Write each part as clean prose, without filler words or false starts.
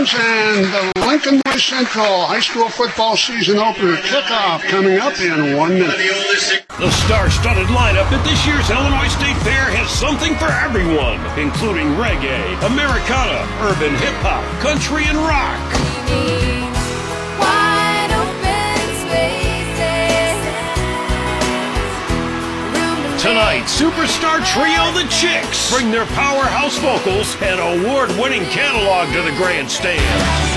Cyclones and the Lincoln Way Central High School football season opener kickoff coming up in 1 minute. The star-studded lineup at this year's Illinois State Fair has something for everyone, including reggae, Americana, urban hip-hop, country, and rock. Tonight, superstar trio The Chicks bring their powerhouse vocals and award-winning catalog to the grandstand.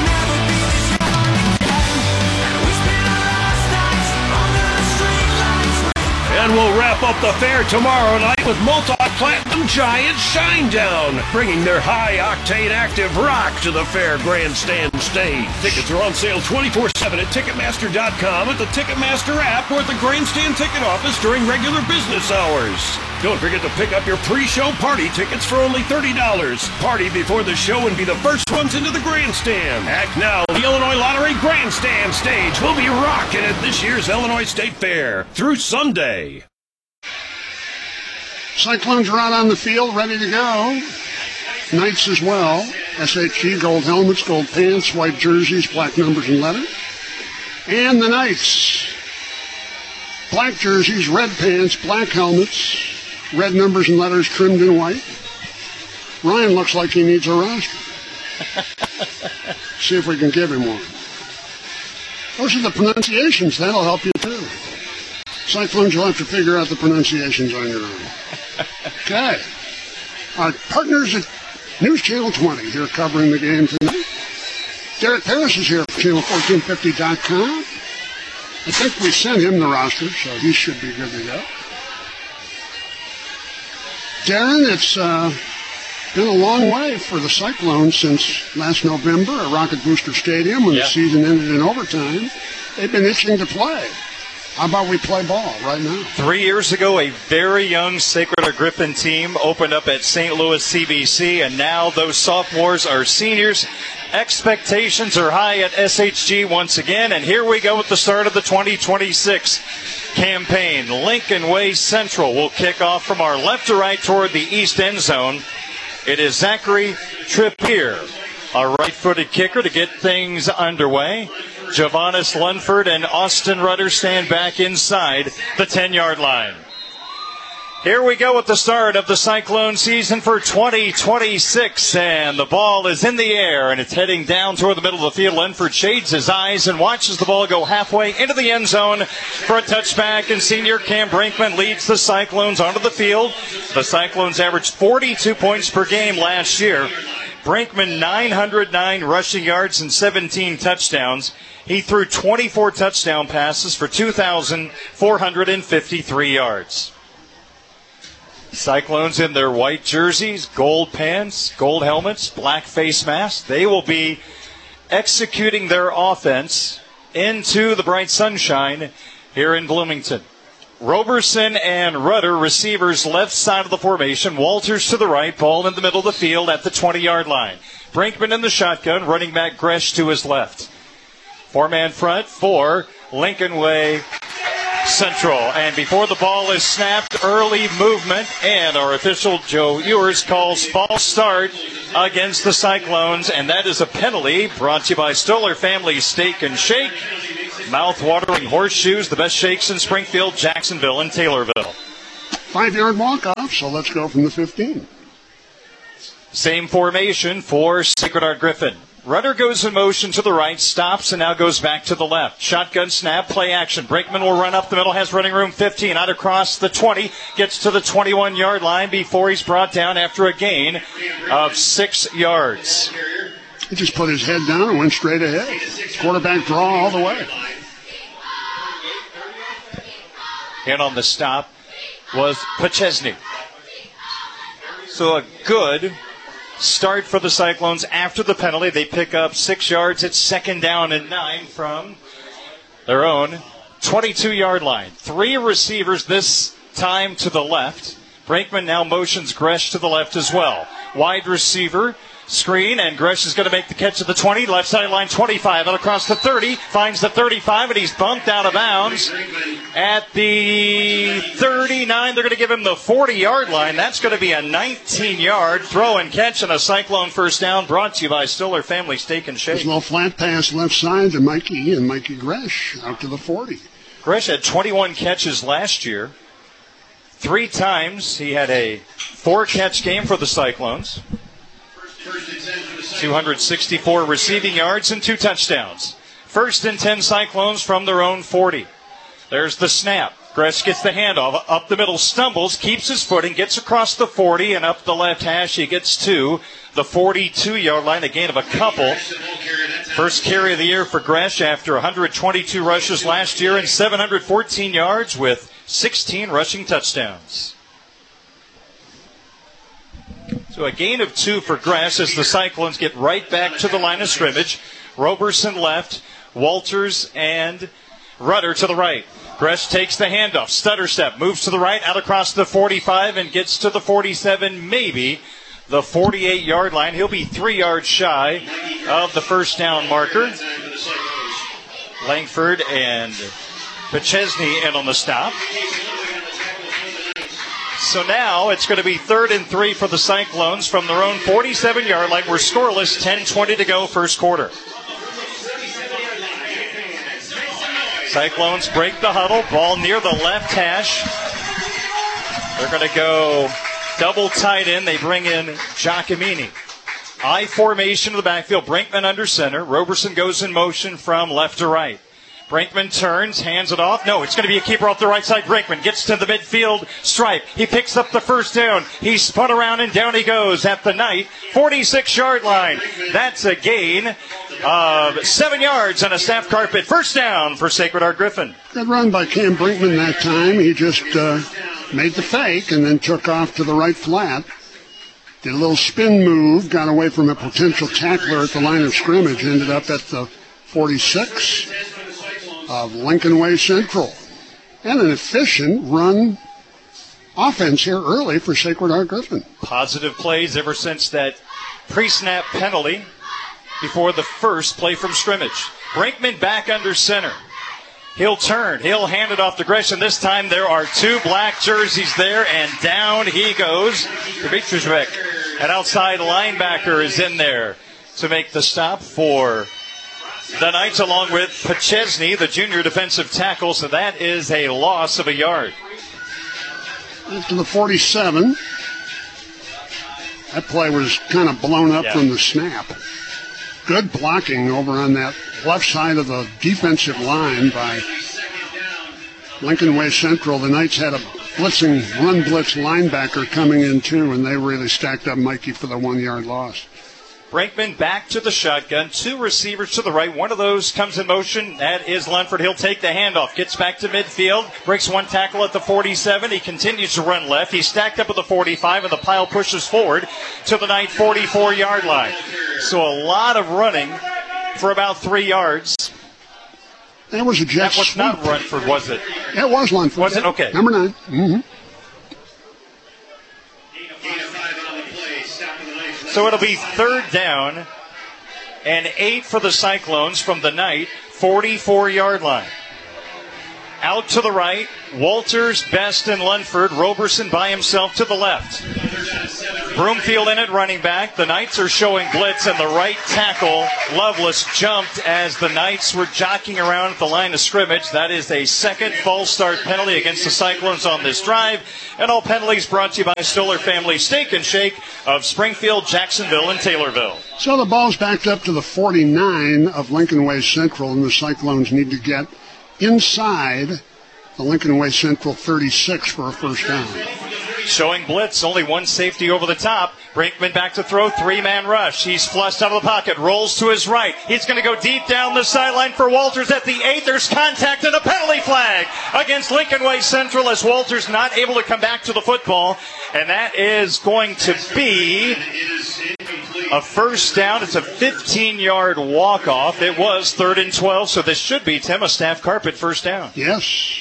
And we'll wrap up the fair tomorrow night with multi-platinum giant Shinedown, bringing their high-octane active rock to the fair grandstand stage. Tickets are on sale 24/7 at Ticketmaster.com, at the Ticketmaster app, or at the grandstand ticket office during regular business hours. Don't forget to pick up your pre-show party tickets for only $30. Party before the show and be the first ones into the grandstand. Act now. The Illinois Lottery grandstand stage will be rocking at this year's Illinois State Fair through Sunday. Cyclones are out on the field, ready to go. Knights as well. SHG, gold helmets, gold pants, white jerseys, black numbers and letters. And the Knights. Black jerseys, red pants, black helmets, red numbers and letters trimmed in white. Ryan looks like he needs a roster. See if we can give him one. Those are the pronunciations. That'll help you, too. Cyclones, you'll have to figure out the pronunciations on your own. Okay. Our partners at News Channel 20 here covering the game tonight. Derek Harris is here for Channel1450.com. I think we sent him the roster, so he should be good to go. Darren, it's been a long way for the Cyclones since last November at Rocket Booster Stadium when the season ended in overtime. They've been itching to play. How about we play ball right now? 3 years ago, a very young Sacred Heart Griffin team opened up at St. Louis CBC, and now those sophomores are seniors. Expectations are high at SHG once again, and here we go with the start of the 2026 campaign. Lincoln Way Central will kick off from our left to right toward the east end zone. It is Zachary Trippier, a right-footed kicker, to get things underway. Javonis Lunford and Austin Rudder stand back inside the 10-yard line. Here we go with the start of the Cyclone season for 2026, and the ball is in the air, and it's heading down toward the middle of the field. Lunford shades his eyes and watches the ball go halfway into the end zone for a touchback, and senior Cam Brinkman leads the Cyclones onto the field. The Cyclones averaged 42 points per game last year. Brinkman, 909 rushing yards and 17 touchdowns. He threw 24 touchdown passes for 2,453 yards. Cyclones in their white jerseys, gold pants, gold helmets, black face masks. They will be executing their offense into the bright sunshine here in Bloomington. Roberson and Rudder, receivers left side of the formation. Walters to the right, ball in the middle of the field at the 20-yard line. Brinkman in the shotgun, running back Gresh to his left. Four-man front for Lincoln Way Central. And before the ball is snapped, early movement, and our official Joe Ewers calls false start against the Cyclones, and that is a penalty brought to you by Stoller Family Steak and Shake. Mouth-watering horseshoes, the best shakes in Springfield, Jacksonville, and Taylorville. 5-yard walk-off, so let's go from the 15. Same formation for Sacred Heart Griffin. Rudder goes in motion to the right, stops, and now goes back to the left. Shotgun snap, play action. Brinkman will run up the middle, has running room 15, out across the 20, gets to the 21-yard line before he's brought down after a gain of 6 yards. He just put his head down and went straight ahead. Quarterback draw all the way. And on the stop was Pachesny. So a good start for the Cyclones after the penalty. They pick up 6 yards at 2nd down and 9 from their own 22-yard line. 3 receivers this time to the left. Brinkman now motions Gresh to the left as well. Wide receiver Screen, and Gresh is going to make the catch at the 20, left sideline 25, and across the 30, finds the 35, and he's bumped out of bounds at the 39. They're going to give him the 40-yard line. That's going to be a 19-yard throw and catch and a Cyclone first down, brought to you by Stiller Family Steak and Shake. There's a little flat pass left side to Mikey Gresh out to the 40. Gresh had 21 catches last year. 3 times he had a 4-catch game for the Cyclones. 264 receiving yards and 2 touchdowns. 1st and 10 Cyclones from their own 40. There's the snap. Gresh gets the handoff. Up the middle, stumbles, keeps his footing, gets across the 40, and up the left hash he gets to the 42-yard line, a gain of a couple. First carry of the year for Gresh after 122 rushes last year and 714 yards with 16 rushing touchdowns. So a gain of 2 for Gresh as the Cyclones get right back to the line of scrimmage. Roberson left, Walters and Rudder to the right. Gresh takes the handoff, stutter step, moves to the right, out across the 45 and gets to the 47, maybe the 48-yard line. He'll be 3 yards shy of the first down marker. Langford and Pachesny in on the stop. So now it's going to be 3rd and 3 for the Cyclones from their own 47-yard line. We're scoreless, 10:20 to go, first quarter. Cyclones break the huddle, ball near the left hash. They're going to go double tight end. They bring in Giacomini. I formation of the backfield. Brinkman under center. Roberson goes in motion from left to right. Brinkman turns, hands it off. No, it's going to be a keeper off the right side. Brinkman gets to the midfield stripe. He picks up the first down. He spun around and down he goes at the Knight 46-yard line. That's a gain of 7 yards on a staff carpet. First down for Sacred Heart Griffin. Good run by Cam Brinkman that time. He just made the fake and then took off to the right flat. Did a little spin move, got away from a potential tackler at the line of scrimmage, ended up at the 46 of Lincoln Way Central. And an efficient run offense here early for Sacred Heart Griffin. Positive plays ever since that pre-snap penalty before the first play from scrimmage. Brinkman back under center. He'll turn. He'll hand it off to Gresh, and this time there are 2 black jerseys there, and down he goes. Dmitrijevic, an outside linebacker, is in there to make the stop for the Knights, along with Pachesny, the junior defensive tackle, so that is a loss of a yard. To the 47. That play was kind of blown up from the snap. Good blocking over on that left side of the defensive line by Lincoln Way Central. The Knights had a run blitz linebacker coming in too, and they really stacked up Mikey for the 1 yard loss. Brinkman back to the shotgun. 2 receivers to the right. One of those comes in motion. That is Lunford. He'll take the handoff. Gets back to midfield. Breaks 1 tackle at the 47. He continues to run left. He's stacked up at the 45, and the pile pushes forward to the Knight 44-yard line. So a lot of running for about 3 yards. That was a jet That was sweep. not Lunford, was it? It was Lunford. Was it? Okay. Number 9. Mm-hmm. So it'll be 3rd down and 8 for the Cyclones from the Knight 44-yard line. Out to the right, Walters, Best, and Lunford. Roberson by himself to the left. Broomfield in at running back. The Knights are showing blitz, and the right tackle, Lovelace, jumped as the Knights were jockeying around at the line of scrimmage. That is a second false start penalty against the Cyclones on this drive. And all penalties brought to you by Stoller Family Steak and Shake of Springfield, Jacksonville, and Taylorville. So the ball's backed up to the 49 of Lincoln Way Central, and the Cyclones need to get inside the Lincoln Way Central 36 for a first down. Showing blitz, only 1 safety over the top. Brinkman back to throw, 3-man rush. He's flushed out of the pocket, rolls to his right. He's going to go deep down the sideline for Walters at the 8. There's contact and a penalty flag against Lincoln Way Central as Walters not able to come back to the football. And that is going to be a first down. It's a 15-yard walk-off. It was 3rd and 12, so this should be, Tim, a staff carpet first down. Yes.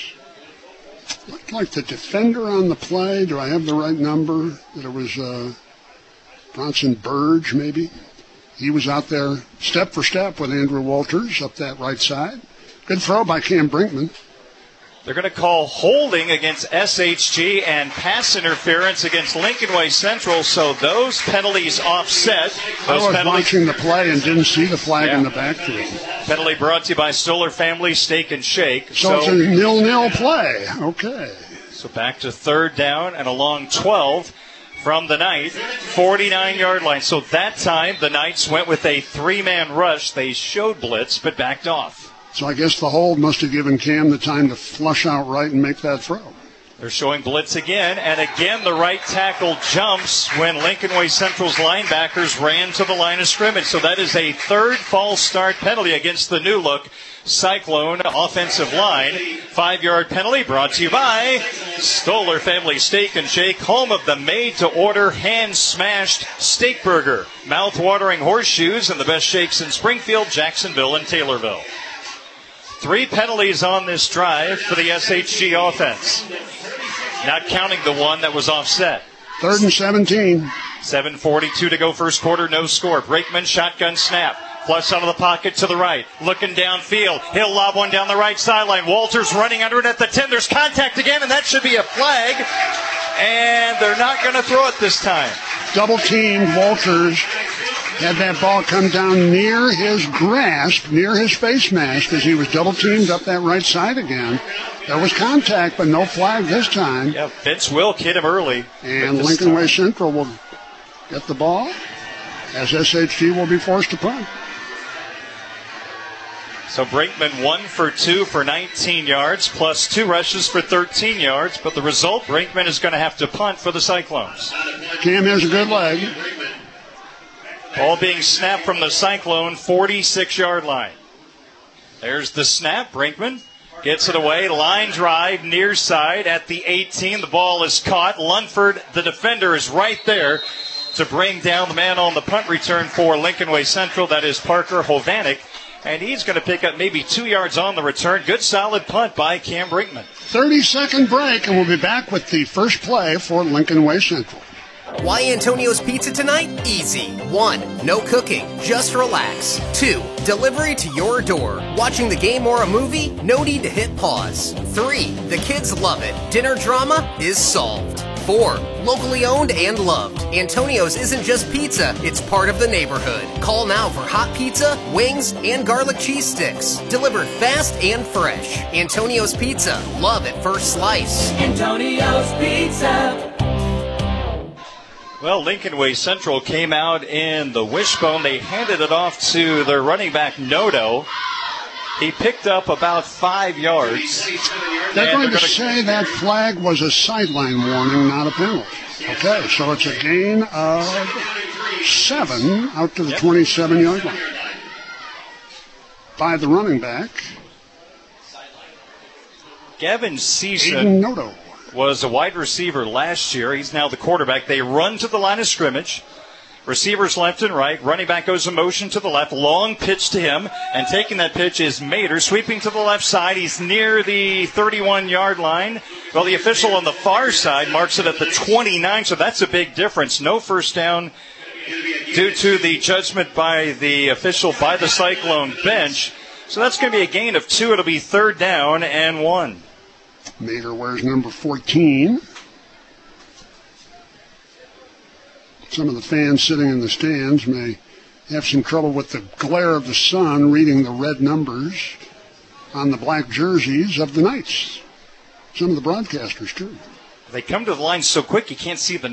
Looked like the defender on the play. Do I have the right number? That it was Bronson Burge, maybe. He was out there step for step with Andrew Walters up that right side. Good throw by Cam Brinkman. They're going to call holding against SHG and pass interference against Lincoln Way Central, so those penalties offset. I was watching the play and didn't see the flag in the backfield. Penalty brought to you by Stoller Family Steak and Shake. So it's a 0-0 play. Okay. So back to third down and a long 12 from the Knight, 49-yard line. So that time the Knights went with a three-man rush. They showed blitz but backed off. So I guess the hold must have given Cam the time to flush out right and make that throw. They're showing blitz again, and again the right tackle jumps when Lincoln Way Central's linebackers ran to the line of scrimmage. So that is a third false start penalty against the new look Cyclone offensive line. 5-yard penalty brought to you by Stoller Family Steak and Shake, home of the made-to-order, hand-smashed steak burger. Mouth-watering horseshoes and the best shakes in Springfield, Jacksonville, and Taylorville. 3 penalties on this drive for the SHG offense, not counting the one that was offset. 3rd and 17. 7:42 to go first quarter, no score. Brakeman shotgun snap. Flush out of the pocket to the right. Looking downfield. He'll lob one down the right sideline. Walters running under it at the 10. There's contact again, and that should be a flag. And they're not going to throw it this time. Double teamed. Walters had that ball come down near his grasp, near his face mask, as he was double teamed up that right side again. There was contact, but no flag this time. Yeah, Vince Wilk hit him early. And Lincoln Way Central will get the ball, as SHG will be forced to punt. So Brinkman 1 for 2 for 19 yards, plus 2 rushes for 13 yards. But the result, Brinkman is going to have to punt for the Cyclones. Cam has a good leg. Ball being snapped from the Cyclone 46-yard line. There's the snap. Brinkman gets it away. Line drive near side at the 18. The ball is caught. Lunford, the defender, is right there to bring down the man on the punt return for Lincoln Way Central. That is Parker Hovanek. And he's going to pick up maybe 2 yards on the return. Good solid punt by Cam Brinkman. 30-second break, and we'll be back with the first play for Lincoln Way Central. Why Antonio's Pizza tonight? Easy. 1. No cooking. Just relax. 2. Delivery to your door. Watching the game or a movie? No need to hit pause. 3. The kids love it. Dinner drama is solved. 4. Locally owned and loved. Antonio's isn't just pizza, it's part of the neighborhood. Call now for hot pizza, wings, and garlic cheese sticks. Delivered fast and fresh. Antonio's Pizza. Love at first slice. Antonio's Pizza. Well, Lincoln Way Central came out in the wishbone. They handed it off to their running back, Noto. He picked up about 5 yards. They're going to say that flag was a sideline warning, not a penalty. Okay, so it's a gain of 7 out to the 27-yard line by the running back, Gavin Season. Aiden Noto. Was a wide receiver last year. He's now the quarterback. They run to the line of scrimmage. Receivers left and right. Running back goes in motion to the left. Long pitch to him. And taking that pitch is Mater. Sweeping to the left side. He's near the 31-yard line. Well, the official on the far side marks it at the 29, so that's a big difference. No first down due to the judgment by the official by the Cyclone bench. So that's going to be a gain of 2. It'll be 3rd down and 1. Mater wears number 14. Some of the fans sitting in the stands may have some trouble with the glare of the sun reading the red numbers on the black jerseys of the Knights. Some of the broadcasters, too. They come to the line so quick you can't see the